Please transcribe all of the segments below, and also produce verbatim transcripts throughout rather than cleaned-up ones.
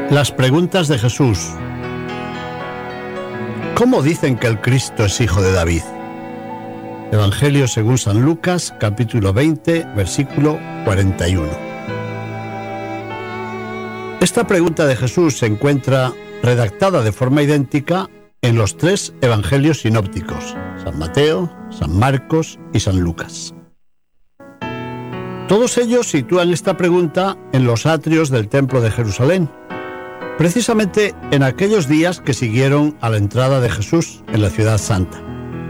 Las preguntas de Jesús. ¿Cómo dicen que el Cristo es hijo de David? Evangelio según San Lucas, capítulo veinte, versículo cuarenta y uno. Esta pregunta de Jesús se encuentra redactada de forma idéntica en los tres evangelios sinópticos, San Mateo, San Marcos y San Lucas. Todos ellos sitúan esta pregunta en los atrios del Templo de Jerusalén, precisamente en aquellos días que siguieron a la entrada de Jesús en la ciudad santa.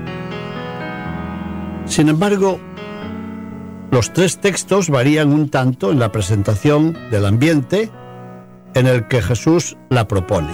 Sin embargo, los tres textos varían un tanto en la presentación del ambiente en el que Jesús la propone.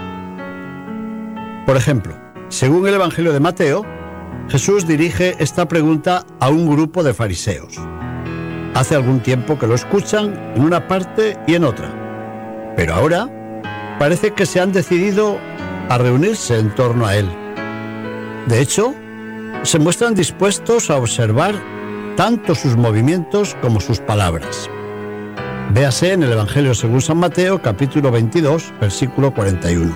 Por ejemplo, según el Evangelio de Mateo, Jesús dirige esta pregunta a un grupo de fariseos. Hace algún tiempo que lo escuchan en una parte y en otra, pero ahora parece que se han decidido a reunirse en torno a él. De hecho, se muestran dispuestos a observar tanto sus movimientos como sus palabras. Véase en el Evangelio según San Mateo, capítulo veintidós, versículo cuarenta y uno.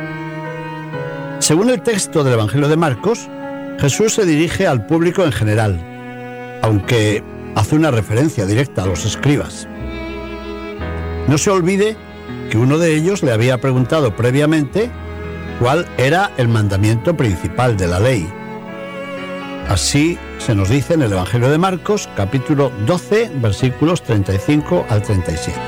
Según el texto del Evangelio de Marcos, Jesús se dirige al público en general, aunque hace una referencia directa a los escribas. No se olvide que uno de ellos le había preguntado previamente cuál era el mandamiento principal de la ley. Así se nos dice en el Evangelio de Marcos, capítulo doce, versículos treinta y cinco al treinta y siete.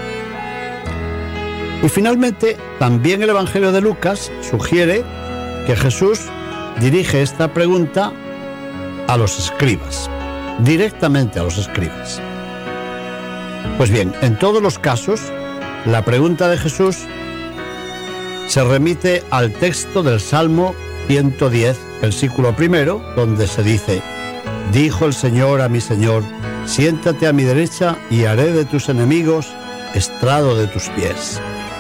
Y finalmente, también el Evangelio de Lucas sugiere que Jesús dirige esta pregunta a los escribas, directamente a los escribas. Pues bien, en todos los casos, la pregunta de Jesús se remite al texto del Salmo ciento diez, versículo primero, donde se dice: dijo el Señor a mi Señor, siéntate a mi derecha y haré de tus enemigos estrado de tus pies.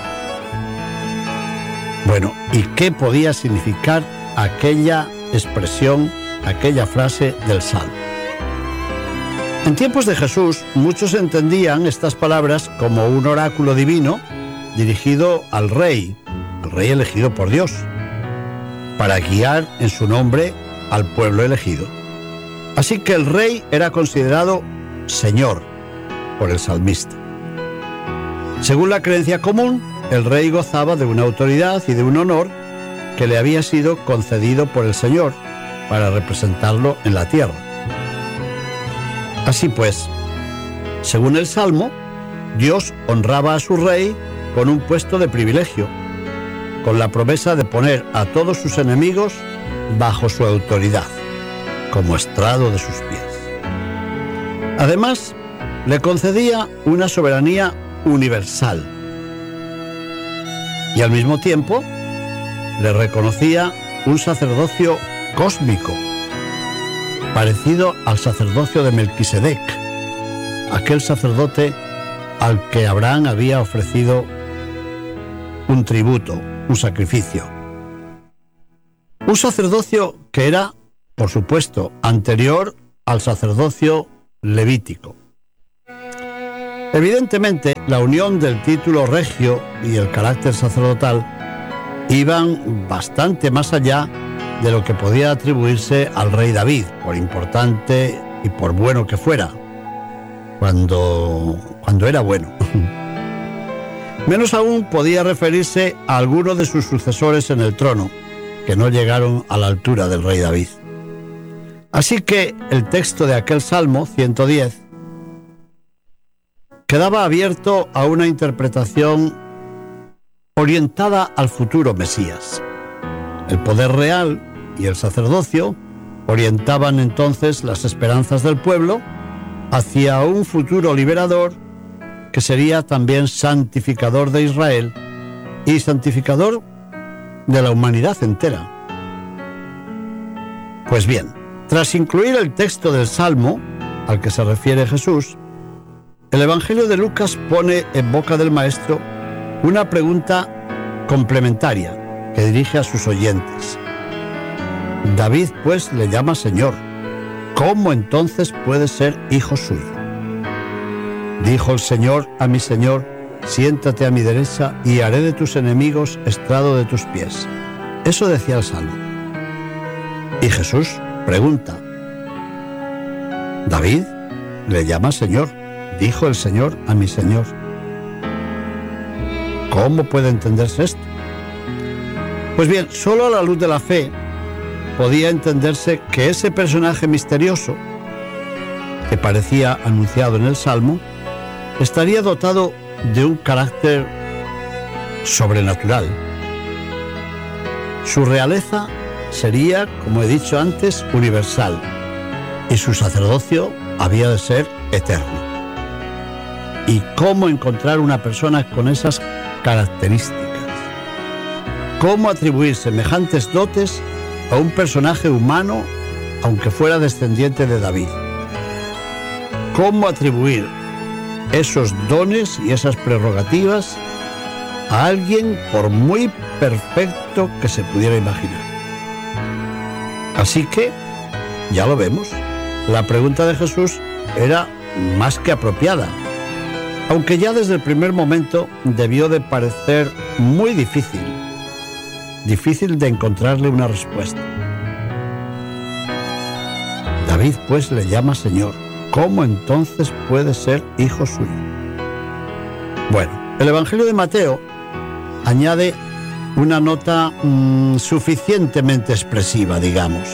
Bueno, ¿y qué podía significar aquella expresión, aquella frase del Salmo? En tiempos de Jesús, muchos entendían estas palabras como un oráculo divino dirigido al rey, al rey elegido por Dios, para guiar en su nombre al pueblo elegido. Así que el rey era considerado Señor por el salmista. Según la creencia común, el rey gozaba de una autoridad y de un honor que le había sido concedido por el Señor para representarlo en la tierra. Así pues, según el Salmo, Dios honraba a su rey con un puesto de privilegio, con la promesa de poner a todos sus enemigos bajo su autoridad, como estrado de sus pies. Además, le concedía una soberanía universal y al mismo tiempo le reconocía un sacerdocio cósmico, parecido al sacerdocio de Melquisedec, aquel sacerdote al que Abraham había ofrecido un tributo, un sacrificio. Un sacerdocio que era, por supuesto, anterior al sacerdocio levítico. Evidentemente, la unión del título regio y el carácter sacerdotal iban bastante más allá de lo que podía atribuirse al rey David, por importante y por bueno que fuera, cuando, cuando era bueno. Menos aún podía referirse a alguno de sus sucesores en el trono, que no llegaron a la altura del rey David. Así que el texto de aquel Salmo ciento diez quedaba abierto a una interpretación orientada al futuro Mesías. El poder real y el sacerdocio orientaban entonces las esperanzas del pueblo hacia un futuro liberador que sería también santificador de Israel y santificador de la humanidad entera. Pues bien, tras incluir el texto del Salmo al que se refiere Jesús, el Evangelio de Lucas pone en boca del Maestro una pregunta complementaria que dirige a sus oyentes. David, pues, le llama Señor. ¿Cómo entonces puede ser hijo suyo? Dijo el Señor a mi Señor, siéntate a mi derecha y haré de tus enemigos estrado de tus pies. Eso decía el Salmo. Y Jesús pregunta: David le llama Señor. Dijo el Señor a mi Señor. ¿Cómo puede entenderse esto? Pues bien, solo a la luz de la fe podía entenderse que ese personaje misterioso, que parecía anunciado en el Salmo, estaría dotado de un carácter sobrenatural. Su realeza sería, como he dicho antes, universal, y su sacerdocio había de ser eterno. ¿Y cómo encontrar una persona con esas características? ¿Cómo atribuir semejantes dotes a un personaje humano, aunque fuera descendiente de David? ¿Cómo atribuir esos dones y esas prerrogativas a alguien por muy perfecto que se pudiera imaginar? Así que, ya lo vemos, la pregunta de Jesús era más que apropiada, aunque ya desde el primer momento debió de parecer muy difícil, difícil de encontrarle una respuesta. David pues le llama Señor. ¿Cómo entonces puede ser hijo suyo? Bueno, el Evangelio de Mateo añade una nota mmm, suficientemente expresiva, digamos.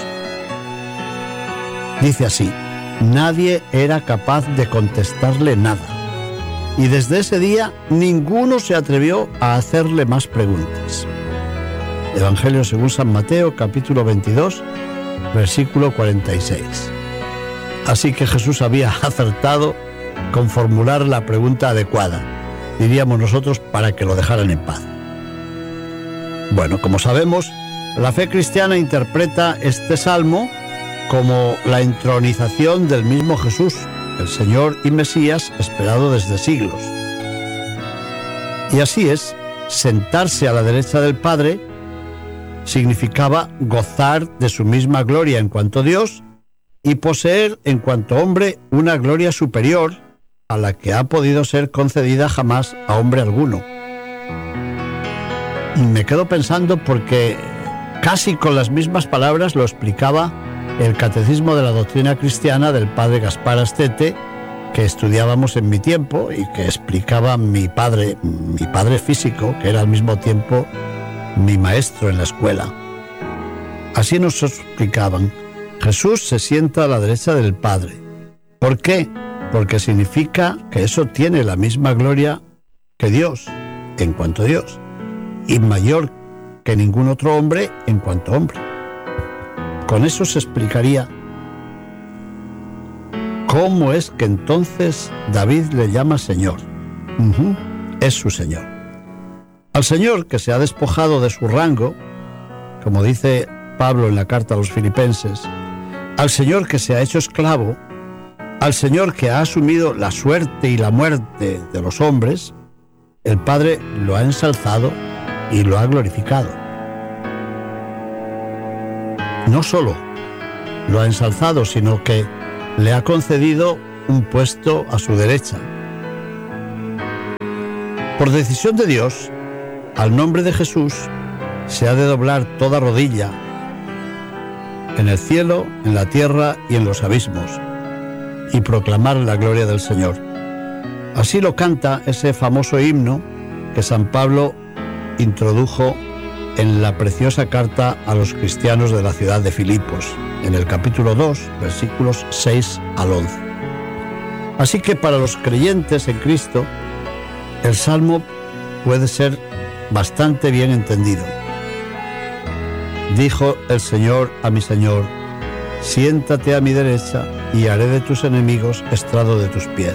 Dice así: nadie era capaz de contestarle nada, y desde ese día ninguno se atrevió a hacerle más preguntas. Evangelio según San Mateo, capítulo veintidós, versículo cuarenta y seis. Así que Jesús había acertado con formular la pregunta adecuada, diríamos nosotros, para que lo dejaran en paz. Bueno, como sabemos, la fe cristiana interpreta este salmo como la entronización del mismo Jesús, el Señor y Mesías esperado desde siglos. Y así es, sentarse a la derecha del Padre significaba gozar de su misma gloria en cuanto Dios y poseer en cuanto hombre una gloria superior a la que ha podido ser concedida jamás a hombre alguno. Y me quedo pensando porque casi con las mismas palabras lo explicaba el Catecismo de la Doctrina Cristiana del padre Gaspar Astete, que estudiábamos en mi tiempo y que explicaba mi padre, mi padre físico, que era al mismo tiempo mi maestro en la escuela. Así nos explicaban: Jesús se sienta a la derecha del Padre. ¿Por qué? Porque significa que eso tiene la misma gloria que Dios, en cuanto a Dios, y mayor que ningún otro hombre en cuanto a hombre. Con eso se explicaría cómo es que entonces David le llama Señor. Uh-huh. Es su Señor. Al Señor que se ha despojado de su rango, como dice Pablo en la carta a los Filipenses, al Señor que se ha hecho esclavo, al Señor que ha asumido la suerte y la muerte de los hombres, el Padre lo ha ensalzado y lo ha glorificado. No solo lo ha ensalzado, sino que le ha concedido un puesto a su derecha. Por decisión de Dios, al nombre de Jesús se ha de doblar toda rodilla, en el cielo, en la tierra y en los abismos, y proclamar la gloria del Señor. Así lo canta ese famoso himno que San Pablo introdujo en la preciosa carta a los cristianos de la ciudad de Filipos, en el capítulo dos, versículos seis al once. Así que para los creyentes en Cristo, el Salmo puede ser bastante bien entendido. Dijo el Señor a mi Señor: siéntate a mi derecha y haré de tus enemigos estrado de tus pies.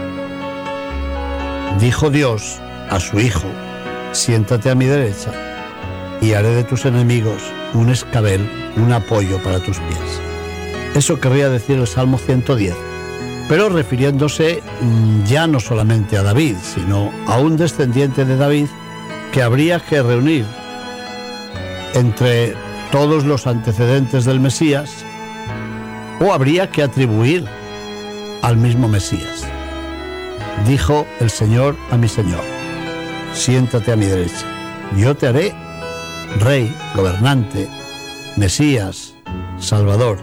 Dijo Dios a su Hijo: siéntate a mi derecha y haré de tus enemigos un escabel, un apoyo para tus pies. Eso querría decir el Salmo ciento diez, pero refiriéndose ya no solamente a David, sino a un descendiente de David que habría que reunir entre todos los antecedentes del Mesías, o habría que atribuir al mismo Mesías. Dijo el Señor a mi Señor: siéntate a mi derecha. Yo te haré rey, gobernante, Mesías, Salvador.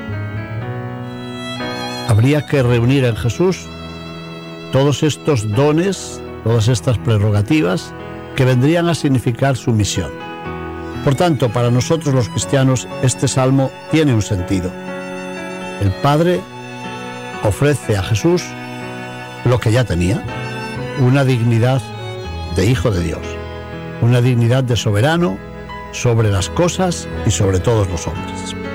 Habría que reunir en Jesús todos estos dones, todas estas prerrogativas que vendrían a significar su misión. Por tanto, para nosotros los cristianos, este salmo tiene un sentido. El Padre ofrece a Jesús lo que ya tenía, una dignidad de Hijo de Dios, una dignidad de soberano sobre las cosas y sobre todos los hombres.